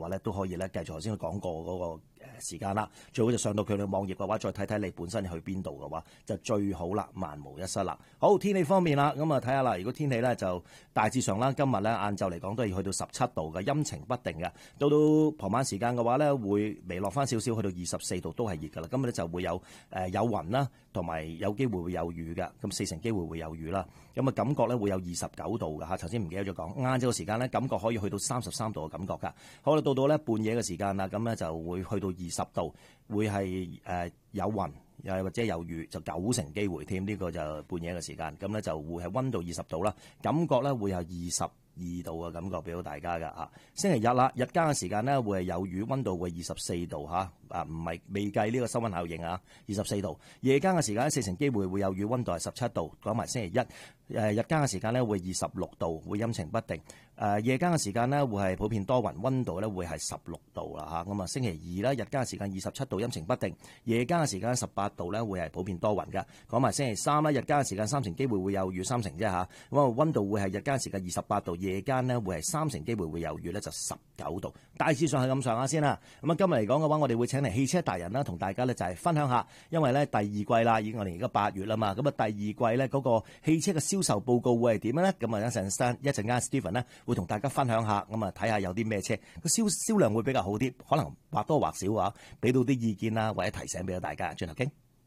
話咧，都可以咧繼續頭先佢講過嗰個時間啦。最好就上到佢嘅網頁嘅話，再睇睇你本身去邊度嘅話，就最好啦，萬無一失啦。好，天氣方面啦，咁啊睇下啦。如果天氣咧就大致上啦，今日咧晏晝嚟講都係去到17度嘅，陰晴不定嘅。到傍晚時間嘅話咧，會微落翻少少，去到24度都係熱㗎啦。今日咧就會有有雲啦，同埋有機會會有雨嘅，咁4成機會會有雨啦。咁啊感覺咧會有29度嘅嚇，頭先唔記得咗講。晏晝嘅時間咧，感覺可以去到33度嘅感覺㗎。好啦，到咧半夜嘅時間啦，咁咧就會去到20度，會係有雲。又或者有雨，就9成機會添。呢個就半夜嘅時間，咁咧就會係溫度20度啦，感覺咧會有22度嘅感覺俾到大家㗎嚇。星期日啦，日間嘅時間咧會係有雨，溫度會24度嚇，唔係未計呢個收溫效應啊，24度。夜間嘅時間4成機會會有雨，溫度係17度。講埋星期一，日間嘅時間咧會26度，會陰晴不定。夜間嘅時間咧會係普遍多雲，溫度咧會係16度啦嚇。咁啊星期二咧，日間嘅時間27度，陰晴不定。夜間嘅時間18度咧會係普遍多雲嘅。講埋星期三咧，日間嘅時間3成機會會有雨，3成啫嚇。咁啊溫度會係日間時間28度，夜間咧會係3成機會會有雨咧，就19度。大致上係咁上下先啦。咁啊今日嚟講嘅話，我哋會請嚟汽車達人啦，同大家咧就係分享下，因為咧第二季啦，已經我哋而家8月啦嘛。咁啊第二季咧嗰個汽車嘅銷售報告會係點樣咧？咁啊一陣間 Stephen 咧會同大家分享下，咁啊睇下有啲咩車個銷量會比較好啲，可能或多或少啊，俾到啲意見啦，或者提醒俾到大家。轉頭傾。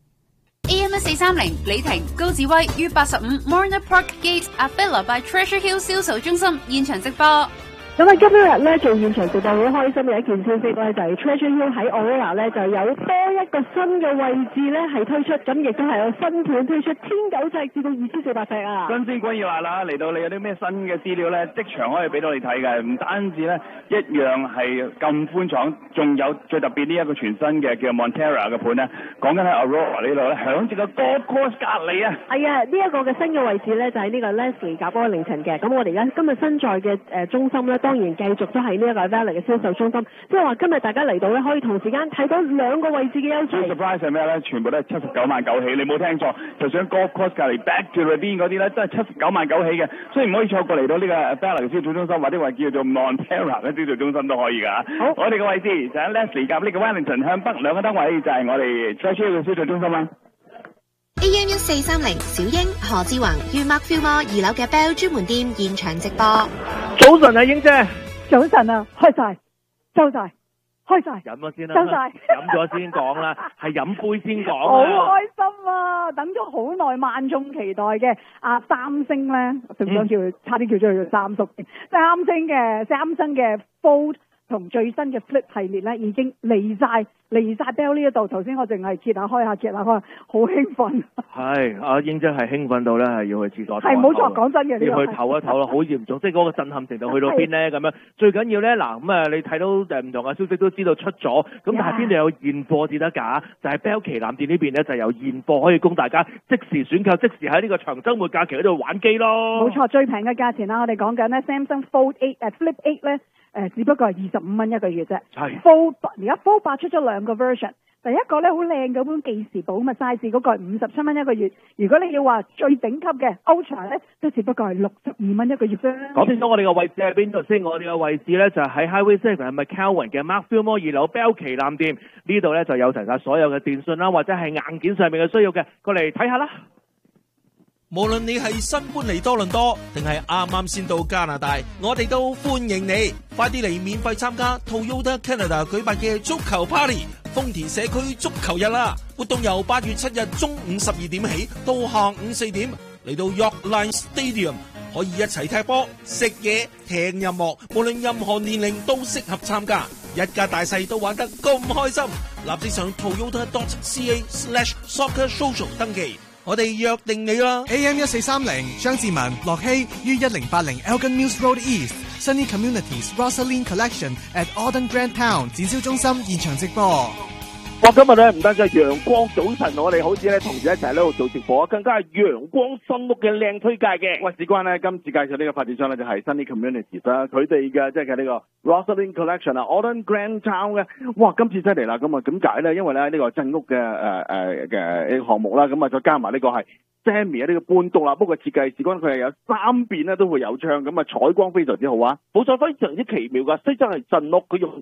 AM1430李婷高志威於85 Morner Park Gate Avila by Treasure Hill 銷售中心現場直播。 咁啊，今日咧做現場直播好開心嘅一件消息咧，就係 Treasure Hill 喺 Aurora 咧就有多一個新嘅位置咧係推出，咁亦都係有新盤推出，19尺至到2400尺啊！ 新鮮滾熱辣啦！嚟到你有啲咩新嘅資料咧，即場可以俾到你睇嘅，唔單止咧一樣係咁寬敞，仲有最特別呢一個全新嘅叫 Montera 嘅盤咧，講緊喺 Aurora 呢度咧，響住個 Golf Course 隔離啊！ 係啊，呢一個嘅新嘅位置咧就喺呢個 Leslie 夾波凌晨嘅，咁我哋而家今日新在嘅中心咧。當然繼續都係呢一個 Valley 嘅銷售中心，即係話今日大家嚟到咧，可以同時間睇到2個位置嘅優惠。 surprise 係咩咧？全部都係79萬9起，你冇聽錯，就算 Golf Course 隔離 Back to the Bean 嗰啲咧，都係79萬9起嘅，所以唔可以錯過嚟到呢個 Valley 嘅銷售中心，或者話叫做 Montera 嘅銷售中心都可以㗎。好，我哋嘅位置就喺 Leslie 夾呢個 Wellington 向北2個燈位，就係我哋 Treasure Hill 嘅銷售中心啦。 AM1430小英何志宏於 Mark Fillmore 2樓嘅 Bell 專門店現場直播。 早晨啊，英姐。 早晨啊，開晒，收晒，開晒， 飲咗先啦， 收晒， 飲咗先講啦，係飲杯先講好開心啊！等咗好耐，萬眾期待嘅三星咧，仲想叫差啲叫咗佢做三叔，三星嘅 Fold 同最新嘅 Flip 系列咧，已經嚟晒 Bell 呢一度。頭先我淨係揭下開，好興奮。 係阿英真係興奮到咧，係要去廁所。 係冇錯，講真嘅， 要去唞一唞啦，好嚴重，即係嗰個震撼程度去到邊咧？咁樣最緊要咧，嗱咁啊，你睇到唔同嘅消息都知道出咗，咁但係邊度有現貨至得㗎？就係 Bell 旗艦店呢邊咧，就有現貨可以供大家即時選購，即時喺呢個長週末假期喺度玩機咯。 冇錯，最平嘅價錢啦，我哋講緊咧 Samsung Fold 8 Flip 8咧。只不過係25蚊一個月啫。係 Fold 而家 Fold 8出咗2個 version， 第一個咧好靚嘅本記事簿咁嘅 size， 嗰個係57蚊一個月。如果你要話最頂級嘅 Ultra 咧，都只不過係62蚊一個月啫。 講清楚我哋嘅位置喺邊度先？我哋嘅位置咧就喺 Highway 7係 McCowan 嘅 Mark Fillmore 2樓 Bell 旗艦店呢度咧就有齊晒所有嘅電訊啦，或者係硬件上面嘅需要嘅，過嚟睇下啦。 無論你係新搬嚟多倫多，定係啱啱先到加拿大，我哋都歡迎你，快啲嚟免費參加 Toyota Canada 舉辦嘅足球 Party 豐田社區足球日啦！活動由8月7日中午12點起到下午4點，嚟到 York Line Stadium， 可以一齊踢波、食嘢、聽音樂，無論任何年齡都適合參加，一家大細都玩得咁開心。立即上 toyota.ca/soccersocial 登記。我哋約定你啦 AM1430 張志文、樂希於1080 Elgin Mills Road East Sunny Communities Rosaline Collection at Auden Grand Town 展銷中心現場直播。 哇！今日咧唔單止係陽光早晨，我哋好似咧同事一齊喺度做直播，更加係陽光新屋嘅靚推介嘅。喂，事關咧今次介紹呢個發展商咧就係 Sunny Communities 啦，佢哋嘅即係呢個 Rosaline Collection 啊 ，Auden Grand Town 嘅。哇！今次犀利啦，咁啊點解咧？因為咧呢個鎮屋嘅嘅呢個項目啦，咁啊再加埋呢個係 Sammy 啊呢個半獨立屋嘅設計，事關佢係有3邊咧都會有窗，咁啊採光非常之好啊！冇錯，非常之奇妙噶，雖則係鎮屋，佢用